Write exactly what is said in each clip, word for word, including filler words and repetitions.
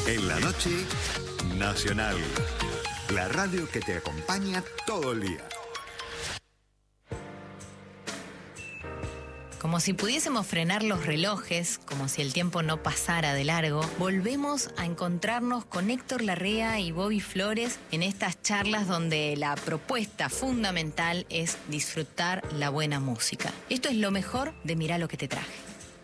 En la noche, Nacional. La radio que te acompaña todo el día. Como si pudiésemos frenar los relojes, como si el tiempo no pasara de largo, volvemos a encontrarnos con Héctor Larrea y Bobby Flores en estas charlas donde la propuesta fundamental es disfrutar la buena música. Esto es lo mejor de Mirá lo que te traje.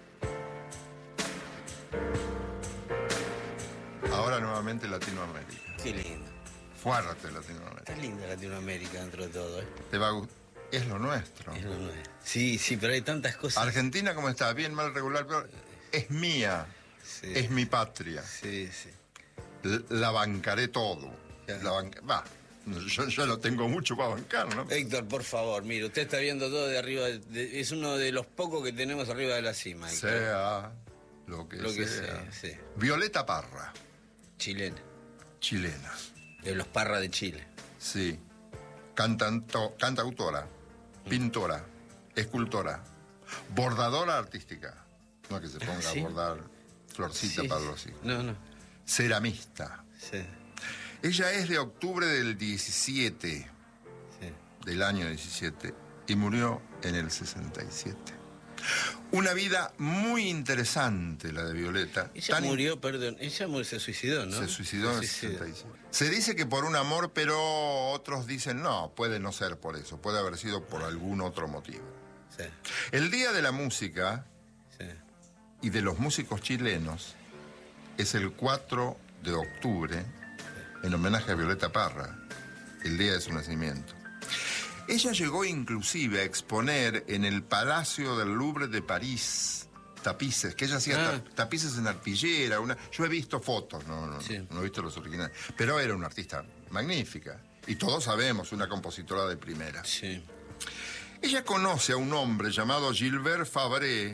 Ahora nuevamente Latinoamérica. Qué lindo. Fuerte Latinoamérica. Está linda Latinoamérica dentro de todo, ¿eh? Te va a gustar. Es lo nuestro. Es lo nuestro. Sí, sí, pero hay tantas cosas. Argentina, ¿cómo está? Bien, mal, regular, peor. Es mía. Sí. Es mi patria. Sí, sí. L- La bancaré todo. Ya. La banca... Va, yo ya lo tengo mucho para bancar, ¿no? Héctor, por favor, mire, usted está viendo todo de arriba. de- es uno de los pocos que tenemos arriba de la cima, Héctor. Sea lo que Lo que sea. sea, sí. Violeta Parra, Chilena. chilena. De los Parra de Chile. Sí. Cantanto, cantautora, pintora, escultora, bordadora artística. No es que se ponga ¿sí? a bordar florcita Sí. para los hijos. No, no. Ceramista. Sí, Ella es de octubre del diecisiete, sí. del año diecisiete, y murió en el sesenta y siete. Una vida muy interesante la de Violeta. Ella Tan in- murió, perdón, ella murió, se suicidó, ¿no? Se suicidó en el Se suicidó. sesenta y siete. Se dice que por un amor, pero otros dicen no, puede no ser por eso, puede haber sido por algún otro motivo. Sí, El Día de la Música sí. y de los músicos chilenos es el cuatro de octubre, en homenaje a Violeta Parra, el día de su nacimiento. Ella llegó inclusive a exponer en el Palacio del Louvre de París tapices, que ella hacía Ah. ta- tapices en arpillera. Una... Yo he visto fotos, no, no, Sí. no he visto los originales, pero era una artista magnífica. Y todos sabemos, una compositora de primera. Sí. Ella conoce a un hombre llamado Gilbert Fabre,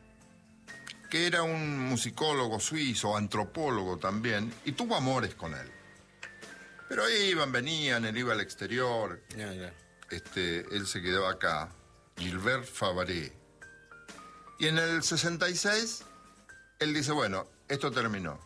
que era un musicólogo suizo, antropólogo también, y tuvo amores con él. Pero iban, venían, él iba al exterior, Ya, ya. este, él se quedó acá, Gilbert Fabre. Y en el sesenta y seis, él dice, bueno, esto terminó,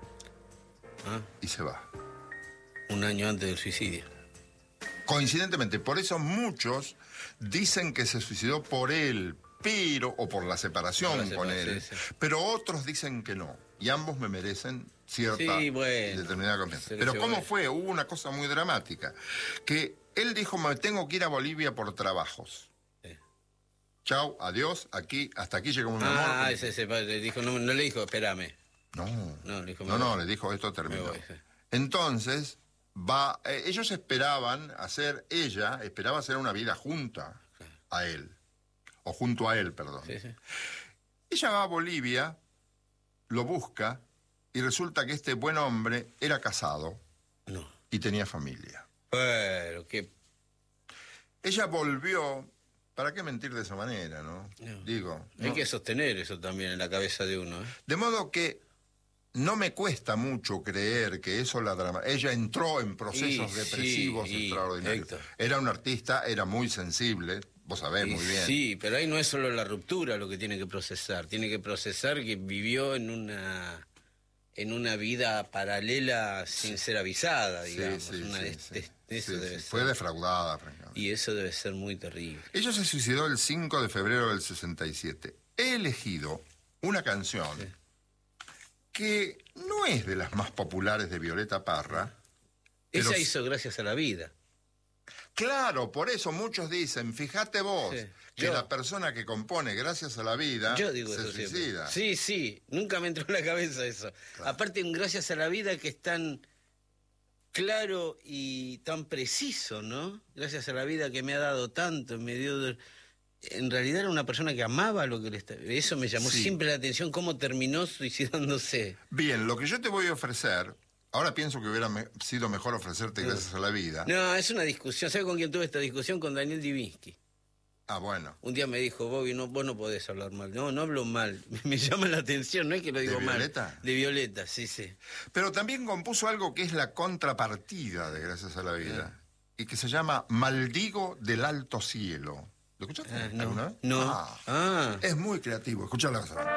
Ah, y se va. un año antes del suicidio. Coincidentemente, por eso muchos dicen que se suicidó por él, pero, o por la separación Por la con separación, él, sí, sí. pero otros dicen que no. Y ambos me merecen cierta Sí, y bueno, determinada confianza. se lo Pero llevó ¿cómo él. fue? Hubo una cosa muy dramática, que él dijo, me tengo que ir a Bolivia por trabajos. Sí. Chau, adiós, aquí, hasta aquí llegó un Ah, amor. ese, ese, le dijo, no, no le dijo, espérame. No, No, le dijo, me no, no, voy. le dijo, esto terminó. Me voy, sí. Entonces, va, eh, ellos esperaban hacer, ella esperaba hacer una vida junta a él, o junto a él, perdón. Sí, sí. Ella va a Bolivia, lo busca, y resulta que este buen hombre era casado No. y tenía familia. Pero que... Ella volvió, ¿para qué mentir de esa manera, no? No. Digo, Hay ¿no? que sostener eso también en la cabeza de uno, ¿eh? De modo que no me cuesta mucho creer que eso la drama. Ella entró en procesos Y, depresivos sí, y, extraordinarios. Héctor. Era una artista, era muy sensible, vos sabés Y muy bien. Sí, pero ahí no es solo la ruptura lo que tiene que procesar. Tiene que procesar que vivió en una en una vida paralela sin ser avisada, Sí, digamos. sí, Una sí, de- sí. de- eso Sí, debe sí. ser. Fue defraudada, francamente. Y eso debe ser muy terrible. Ella se suicidó el cinco de febrero del sesenta y siete. He elegido una canción Sí. que no es de las más populares de Violeta Parra. Pero Ella s- hizo gracias a la vida. Claro, por eso muchos dicen, fíjate vos, Sí. que Yo- la persona que compone gracias a la vida Yo digo se eso siempre. suicida. Sí, sí, nunca me entró en la cabeza eso. Claro. Aparte, un gracias a la vida que es tan claro y tan preciso, ¿no? Gracias a la vida que me ha dado tanto, me dio... de- En realidad era una persona que amaba lo que le estaba... Eso me llamó Sí. siempre la atención, cómo terminó suicidándose. Bien, lo que yo te voy a ofrecer, ahora pienso que hubiera me- sido mejor ofrecerte gracias a la vida. No, es una discusión. ¿Sabes con quién tuve esta discusión? Con Daniel Divinsky. Ah, bueno. Un día me dijo, Bobby, no, vos no podés hablar mal. No, no hablo mal. Me llama la atención, no es que lo ¿De digo mal. Violeta? De Violeta, sí, sí. Pero también compuso algo que es la contrapartida de Gracias a la Vida, y que se llama Maldigo del Alto Cielo. ¿Lo escuchaste Ah, alguna no. vez? No. Ah, Ah. es muy creativo, escuchalo.